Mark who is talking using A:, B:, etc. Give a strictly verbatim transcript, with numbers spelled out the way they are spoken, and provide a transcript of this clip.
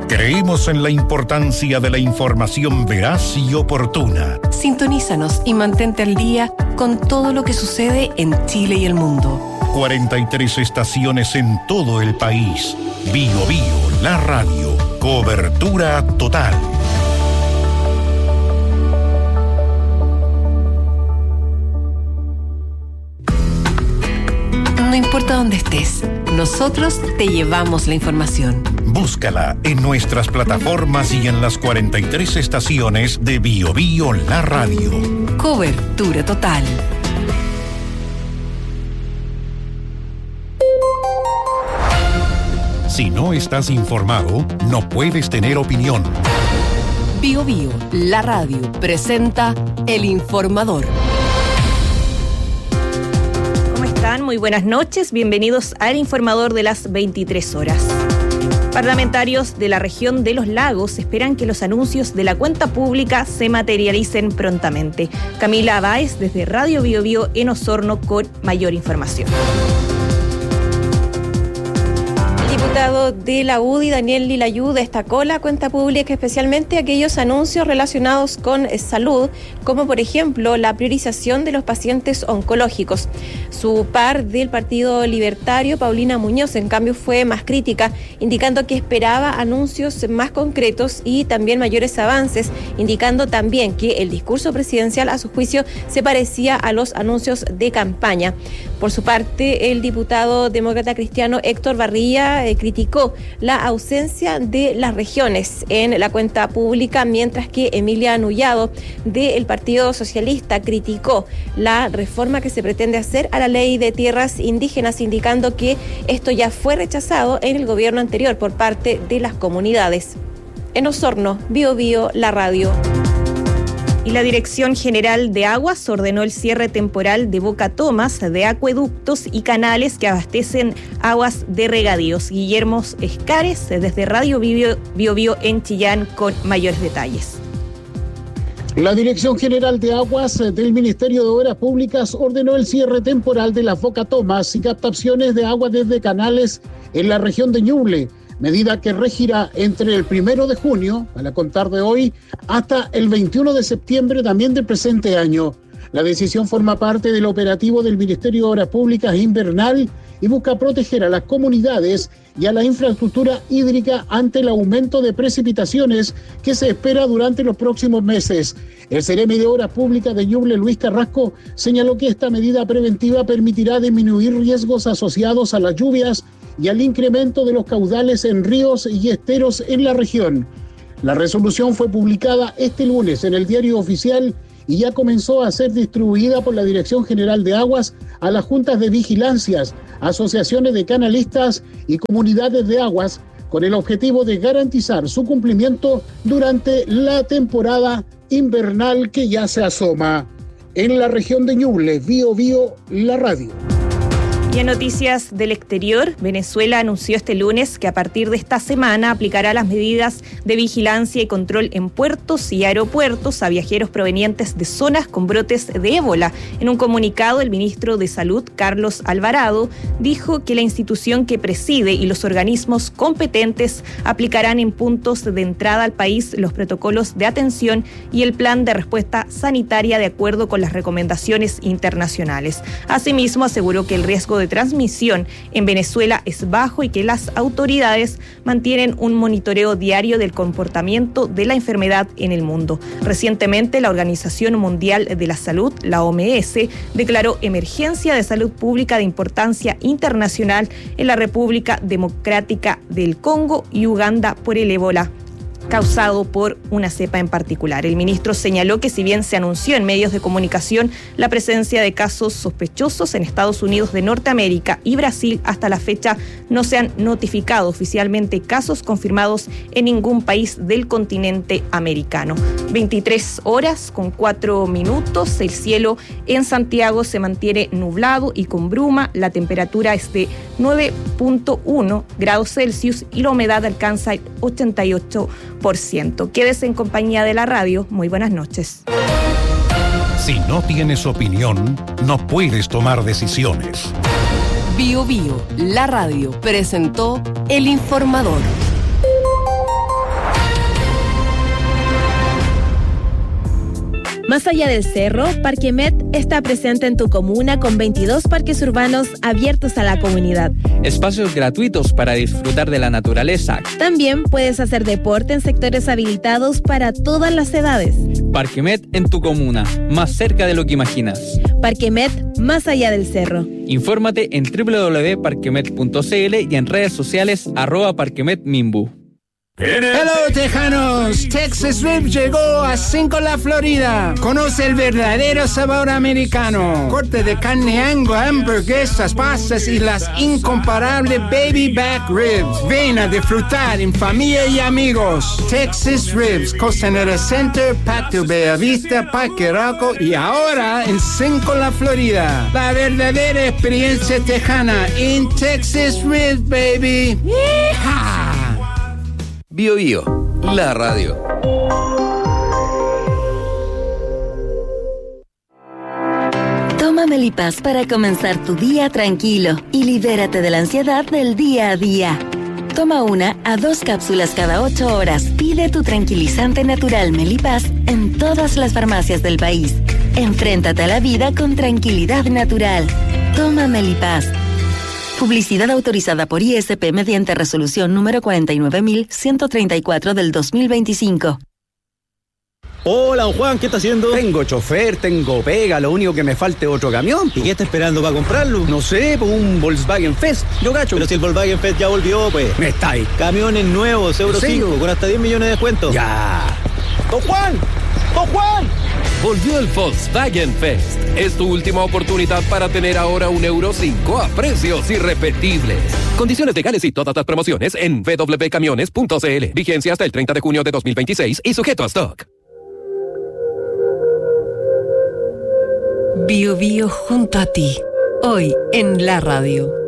A: Creemos en la importancia de la información veraz y oportuna.
B: Sintonízanos y mantente al día con todo lo que sucede en Chile y el mundo.
A: cuarenta y tres estaciones en todo el país. Bio Bio, la radio. Cobertura total.
B: No importa dónde estés, nosotros te llevamos la información.
A: Búscala en nuestras plataformas y en las cuarenta y tres estaciones de Bio Bio, la radio.
B: Cobertura total.
A: Si no estás informado, no puedes tener opinión.
B: Bio Bio, la radio, presenta El Informador.
C: ¿Cómo están? Muy buenas noches. Bienvenidos al Informador de las veintitrés horas. Parlamentarios de la región de Los Lagos esperan que los anuncios de la cuenta pública se materialicen prontamente. Camila Báez, desde Radio Bio Bio en Osorno, con mayor información.
D: El diputado de la U D I, Daniel Lilayú, destacó la cuenta pública, especialmente aquellos anuncios relacionados con salud, como por ejemplo la priorización de los pacientes oncológicos. Su par del Partido Libertario, Paulina Muñoz, en cambio fue más crítica, indicando que esperaba anuncios más concretos y también mayores avances, indicando también que el discurso presidencial, a su juicio, se parecía a los anuncios de campaña. Por su parte, el diputado demócrata cristiano Héctor Barría eh, criticó la ausencia de las regiones en la cuenta pública, mientras que Emilia Nullado, del Partido Socialista, criticó la reforma que se pretende hacer a la ley de tierras indígenas, indicando que esto ya fue rechazado en el gobierno anterior por parte de las comunidades. En Osorno, Bio Bio, la radio.
C: Y la Dirección General de Aguas ordenó el cierre temporal de bocatomas de acueductos y canales que abastecen aguas de regadíos. Guillermo Escares, desde Radio Bio Bio, Bio en Chillán, con mayores detalles.
E: La Dirección General de Aguas del Ministerio de Obras Públicas ordenó el cierre temporal de las bocatomas y captaciones de agua desde canales en la región de Ñuble, medida que regirá entre el primero de junio, a la contar de hoy, hasta el veintiuno de septiembre también del presente año. La decisión forma parte del operativo del Ministerio de Obras Públicas invernal y busca proteger a las comunidades y a la infraestructura hídrica ante el aumento de precipitaciones que se espera durante los próximos meses. El Ceremi de Obras Públicas de Ñuble, Luis Carrasco, señaló que esta medida preventiva permitirá disminuir riesgos asociados a las lluvias y al incremento de los caudales en ríos y esteros en la región. La resolución fue publicada este lunes en el Diario Oficial y ya comenzó a ser distribuida por la Dirección General de Aguas a las juntas de vigilancias, asociaciones de canalistas y comunidades de aguas, con el objetivo de garantizar su cumplimiento durante la temporada invernal que ya se asoma. En la región de Ñuble, Bio Bio, la radio.
C: Y en noticias del exterior, Venezuela anunció este lunes que a partir de esta semana aplicará las medidas de vigilancia y control en puertos y aeropuertos a viajeros provenientes de zonas con brotes de ébola. En un comunicado, el ministro de Salud, Carlos Alvarado, dijo que la institución que preside y los organismos competentes aplicarán en puntos de entrada al país los protocolos de atención y el plan de respuesta sanitaria de acuerdo con las recomendaciones internacionales. Asimismo, aseguró que el riesgo de transmisión en Venezuela es bajo y que las autoridades mantienen un monitoreo diario del comportamiento de la enfermedad en el mundo. Recientemente, la Organización Mundial de la Salud, la O M S, declaró emergencia de salud pública de importancia internacional en la República Democrática del Congo y Uganda por el ébola causado por una cepa en particular. El ministro señaló que si bien se anunció en medios de comunicación la presencia de casos sospechosos en Estados Unidos de Norteamérica y Brasil, hasta la fecha no se han notificado oficialmente casos confirmados en ningún país del continente americano. veintitrés horas con cuatro minutos. El cielo en Santiago se mantiene nublado y con bruma. La temperatura es de nueve punto uno grados Celsius y la humedad alcanza el ochenta y ocho por ciento. Quédese en compañía de la radio. Muy buenas noches.
A: Si no tienes opinión, no puedes tomar decisiones.
B: Bio Bio, la radio, presentó El Informador.
F: Más allá del cerro, Parquemet está presente en tu comuna con veintidós parques urbanos abiertos a la comunidad.
G: Espacios gratuitos para disfrutar de la naturaleza.
F: También puedes hacer deporte en sectores habilitados para todas las edades.
G: Parquemet en tu comuna, más cerca de lo que imaginas.
F: Parquemet, más allá del cerro.
G: Infórmate en doble u doble u doble u punto parquemet punto c l y en redes sociales arroba parquemetmimbu.
H: Hello, tejanos. Texas Ribs llegó a Cinco La Florida. Conoce el verdadero sabor americano. Corte de carne Angus, hamburguesas, pastas y las incomparables baby back ribs. Ven a disfrutar en familia y amigos. Texas Ribs, Costanera Center, Patio Bellavista, Parque Arauco y ahora en Cinco La Florida. La verdadera experiencia tejana en Texas Ribs, baby. ¡Yeehaw!
I: Bio Bio, la radio.
J: Toma Melipaz para comenzar tu día tranquilo y libérate de la ansiedad del día a día. Toma una a dos cápsulas cada ocho horas. Pide tu tranquilizante natural Melipaz en todas las farmacias del país. Enfréntate a la vida con tranquilidad natural. Toma Melipaz. Publicidad autorizada por I S P mediante resolución número cuarenta y nueve mil ciento treinta y cuatro del dos mil veinticinco.
K: Hola, don Juan, ¿qué está haciendo?
L: Tengo chofer, tengo pega, lo único que me falta es otro camión.
K: ¿Y qué está esperando para comprarlo?
L: No sé, pues un Volkswagen Fest, yo gacho.
K: Pero si el Volkswagen Fest ya volvió, pues.
L: Me está ahí.
K: Camiones nuevos, Euro cinco, con hasta diez millones de descuento.
L: Ya.
K: ¡Don Juan! ¡Don Juan!
M: Volvió el Volkswagen Fest. Es tu última oportunidad para tener ahora un Euro cinco a precios irrepetibles. Condiciones legales y todas las promociones en w w w punto camiones punto c l. Vigencia hasta el treinta de junio de dos mil veintiséis y sujeto a stock.
B: Bio Bio junto a ti. Hoy en la radio.